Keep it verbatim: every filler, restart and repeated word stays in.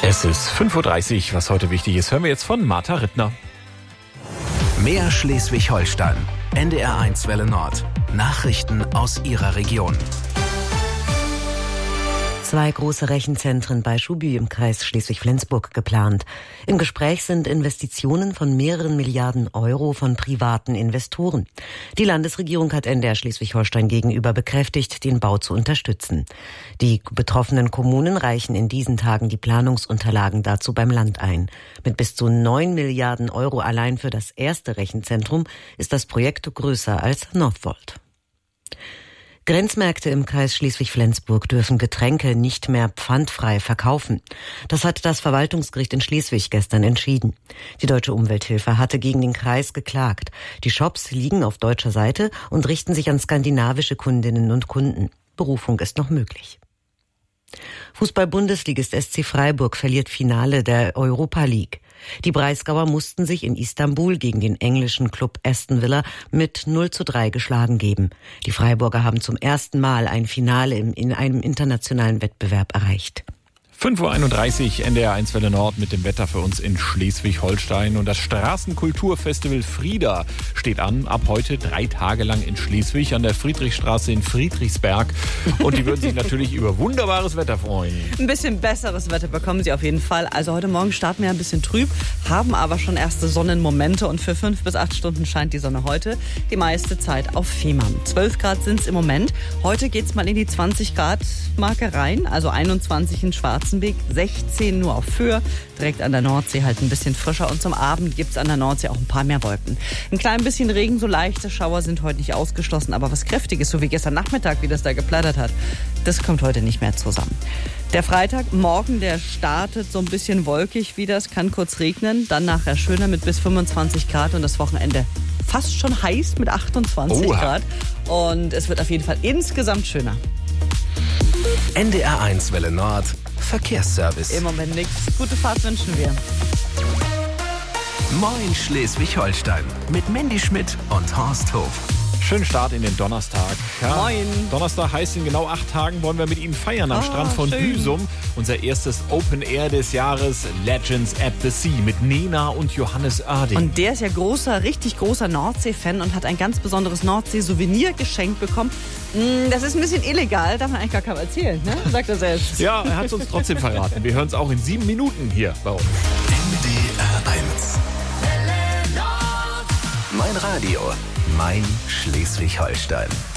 Es ist fünf Uhr dreißig, was heute wichtig ist, hören wir jetzt von Martha Rittner. Mehr Schleswig-Holstein. N D R eins Welle Nord. Nachrichten aus Ihrer Region. Zwei große Rechenzentren bei Schuby im Kreis Schleswig-Flensburg geplant. Im Gespräch sind Investitionen von mehreren Milliarden Euro von privaten Investoren. Die Landesregierung hat N D R Schleswig-Holstein gegenüber bekräftigt, den Bau zu unterstützen. Die betroffenen Kommunen reichen in diesen Tagen die Planungsunterlagen dazu beim Land ein. Mit bis zu neun Milliarden Euro allein für das erste Rechenzentrum ist das Projekt größer als Northvolt. Grenzmärkte im Kreis Schleswig-Flensburg dürfen Getränke nicht mehr pfandfrei verkaufen. Das hat das Verwaltungsgericht in Schleswig gestern entschieden. Die Deutsche Umwelthilfe hatte gegen den Kreis geklagt. Die Shops liegen auf deutscher Seite und richten sich an skandinavische Kundinnen und Kunden. Berufung ist noch möglich. Fußball-Bundesligist S C Freiburg verliert Finale der Europa League. Die Breisgauer mussten sich in Istanbul gegen den englischen Club Aston Villa mit null zu drei geschlagen geben. Die Freiburger haben zum ersten Mal ein Finale im, in einem internationalen Wettbewerb erreicht. fünf Uhr einunddreißig, N D R eins Welle Nord mit dem Wetter für uns in Schleswig-Holstein. Und das Straßenkulturfestival Frieda steht an, ab heute drei Tage lang in Schleswig an der Friedrichstraße in Friedrichsberg. Und die würden sich natürlich über wunderbares Wetter freuen. Ein bisschen besseres Wetter bekommen sie auf jeden Fall. Also heute Morgen starten wir ein bisschen trüb, haben aber schon erste Sonnenmomente. Und für fünf bis acht Stunden scheint die Sonne heute die meiste Zeit auf Fehmarn. zwölf Grad sind es im Moment. Heute geht es mal in die zwanzig Grad Marke rein, also einundzwanzig in Schwarzenberg. sechzehn nur auf Föhr, direkt an der Nordsee halt ein bisschen frischer und zum Abend gibt es an der Nordsee auch ein paar mehr Wolken. Ein klein bisschen Regen, so leichte Schauer sind heute nicht ausgeschlossen, aber was Kräftiges, so wie gestern Nachmittag, wie das da geplattert hat, das kommt heute nicht mehr zusammen. Der Freitag, morgen, der startet so ein bisschen wolkig wieder, es kann kurz regnen, dann nachher schöner mit bis fünfundzwanzig Grad und das Wochenende fast schon heiß mit achtundzwanzig Oha. Grad und es wird auf jeden Fall insgesamt schöner. N D R eins Welle Nord. Verkehrsservice. Im Moment nichts. Gute Fahrt wünschen wir. Moin Schleswig-Holstein. Mit Mandy Schmidt und Horst Hof. Schönen Start in den Donnerstag. Ja, Moin. Donnerstag heißt, in genau acht Tagen wollen wir mit Ihnen feiern am Ah, Strand von schön. Hüsum. Unser erstes Open Air des Jahres, Legends at the Sea, mit Nena und Johannes Oerding. Und der ist ja großer, richtig großer Nordsee-Fan und hat ein ganz besonderes Nordsee-Souvenir geschenkt bekommen. Mm, Das ist ein bisschen illegal, darf man eigentlich gar keinem erzählen, ne? Sagt er selbst. Ja, er hat es uns trotzdem verraten. Wir hören es auch in sieben Minuten hier bei uns. N D R eins. Mein Radio. Mein Schleswig-Holstein.